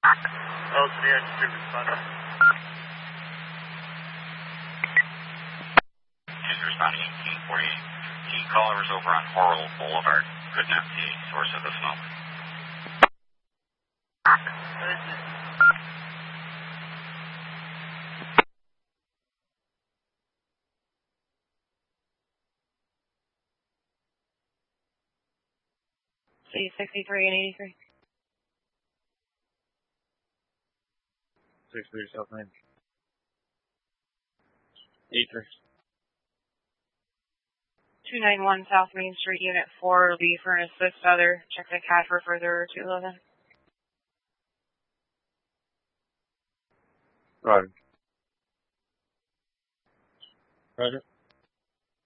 LCD, I just responding. She's responding 1848. The caller is over on Horrell Boulevard. Could not see a source of the smoke. C63 and 83. 63 South Main. 83. 291 South Main Street, Unit 4, will be for an assist other. Check the CAD for further 211. Roger. Roger.